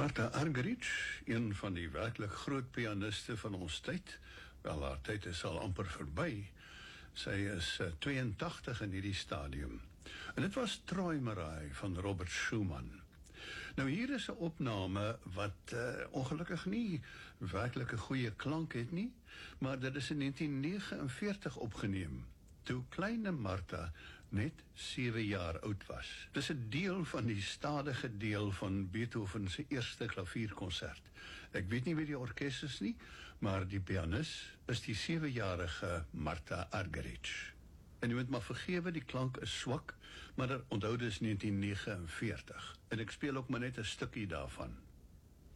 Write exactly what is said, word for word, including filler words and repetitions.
Martha Argerich, een van die werklik groot pianiste van ons tyd, wel haar tyd is al amper verby. Sy is uh, tweeëntagtig in hierdie stadium. En dit was Träumerei van Robert Schumann. Nou hier is 'n opname wat uh, ongelukkig nie werklik 'n goeie klank het nie, maar dit is in negentien negenenveertig opgeneem, toe kleine Martha net sewe jaar oud was. Dis 'n deel van die stadige deel van Beethoven se eerste klavierkonsert. Ek weet nie wie die orkes is nie, maar die pianis is die sewejarige Martha Argerich. En jy moet maar vergewe, die klank is swak, maar onthou dis negentien negenenveertig. En ek speel ook maar net 'n stukkie daarvan.